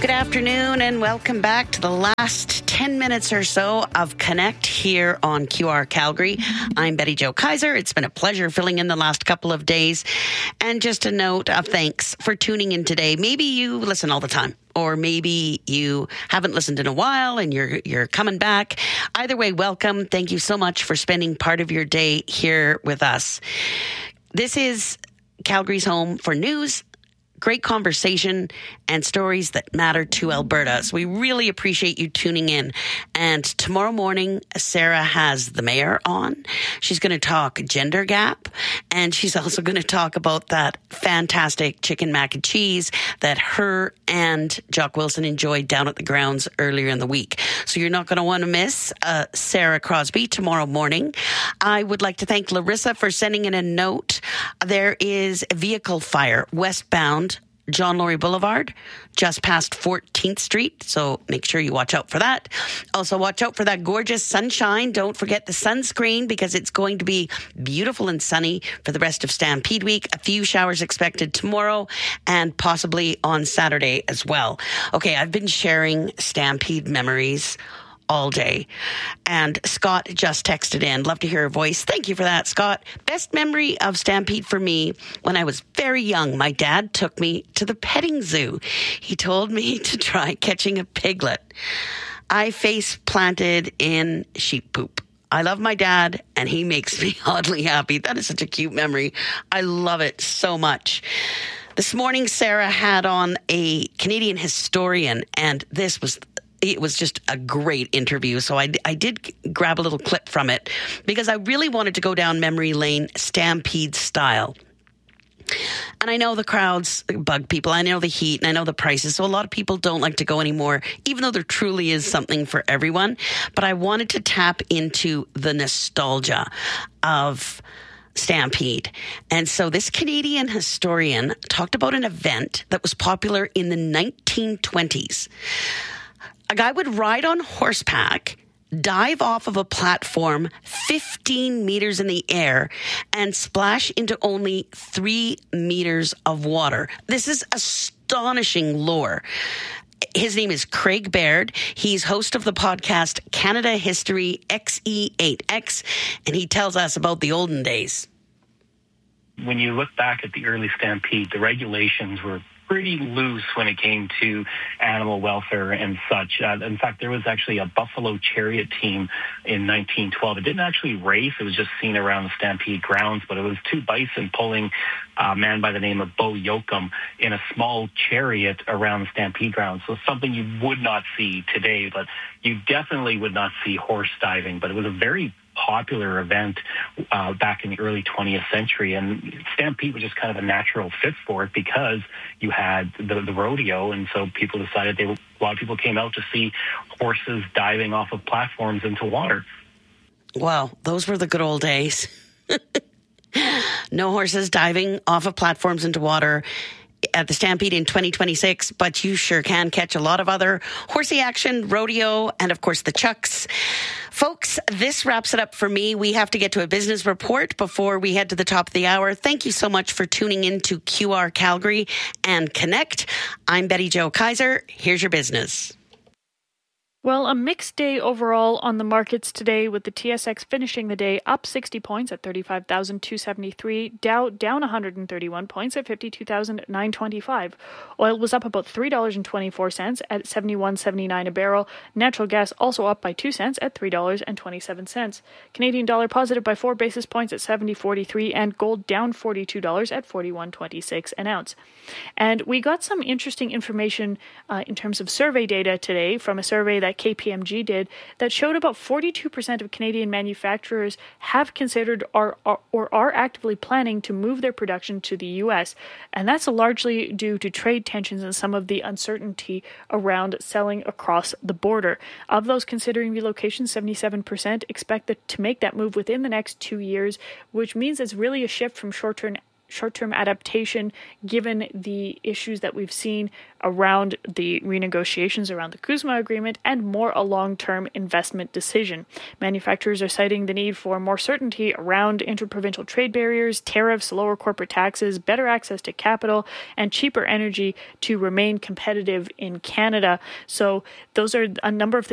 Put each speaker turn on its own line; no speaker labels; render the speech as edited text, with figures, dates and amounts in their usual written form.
Good afternoon and welcome back to the last 10 minutes or so of Connect here on QR Calgary. I'm Betty Jo Kaiser. It's been a pleasure filling in the last couple of days. And just a note of thanks for tuning in today. Maybe you listen all the time, or maybe you haven't listened in a while and you're coming back. Either way, welcome. Thank you so much for spending part of your day here with us. This is Calgary's home for news, great conversation, and stories that matter to Alberta. So we really appreciate you tuning in. And tomorrow morning, Sarah has the mayor on. She's going to talk gender gap, and she's also going to talk about that fantastic chicken mac and cheese that her and Jock Wilson enjoyed down at the grounds earlier in the week. So you're not going to want to miss Sarah Crosby tomorrow morning. I would like to thank Larissa for sending in a note. There is a vehicle fire westbound John Laurie Boulevard, just past 14th Street. So make sure you watch out for that. Also, watch out for that gorgeous sunshine. Don't forget the sunscreen because it's going to be beautiful and sunny for the rest of Stampede Week. A few showers expected tomorrow and possibly on Saturday as well. Okay, I've been sharing Stampede memories all day. And Scott just texted in. Love to hear her voice. Thank you for that, Scott. Best memory of Stampede for me, when I was very young, my dad took me to the petting zoo. He told me to try catching a piglet. I face planted in sheep poop. I love my dad, and he makes me oddly happy. That is such a cute memory. I love it so much. This morning, Sarah had on a Canadian historian, and it was just a great interview. So I did grab a little clip from it because I really wanted to go down memory lane Stampede style. And I know the crowds bug people. I know the heat and I know the prices. So a lot of people don't like to go anymore, even though there truly is something for everyone. But I wanted to tap into the nostalgia of Stampede. And so this Canadian historian talked about an event that was popular in the 1920s. A guy would ride on horseback, dive off of a platform 15 meters in the air, and splash into only 3 meters of water. This is astonishing lore. His name is Craig Baird. He's host of the podcast Canada History XE8X, and he tells us about the olden days.
When you look back at the early Stampede, the regulations were pretty loose when it came to animal welfare and such. In fact, there was actually a buffalo chariot team in 1912. It didn't actually race. It was just seen around the Stampede grounds, but it was two bison pulling a man by the name of Bo Yoakum in a small chariot around the Stampede grounds. So something you would not see today, but you definitely would not see horse diving. But it was a very popular event back in the early 20th century, and Stampede was just kind of a natural fit for it because you had the rodeo, and so people decided a lot of people came out to see horses diving off of platforms into water.
Wow, those were the good old days. No horses diving off of platforms into water at the Stampede in 2026, but you sure can catch a lot of other horsey action, rodeo, and of course the chucks. Folks, this wraps it up for me. We have to get to a business report before we head to the top of the hour. Thank you so much for tuning in to QR Calgary and Connect. I'm Betty Jo Kaiser. Here's your business.
Well, a mixed day overall on the markets today, with the TSX finishing the day up 60 points at 35,273, Dow down 131 points at 52,925. Oil was up about $3.24 at $71.79 a barrel. Natural gas also up by 2 cents at $3.27. Canadian dollar positive by 4 basis points at 70.43, and gold down $42 at 41.26 an ounce. And we got some interesting information in terms of survey data today from a survey that KPMG did that showed about 42% of Canadian manufacturers have considered or are actively planning to move their production to the U.S. And that's largely due to trade tensions and some of the uncertainty around selling across the border. Of those considering relocation, 77% expect to make that move within the next 2 years, which means it's really a shift from short-term short-term adaptation given the issues that we've seen around the renegotiations around the CUSMA agreement, and more a long-term investment decision. Manufacturers are citing the need for more certainty around interprovincial trade barriers, tariffs, lower corporate taxes, better access to capital, and cheaper energy to remain competitive in Canada. So those are a number of things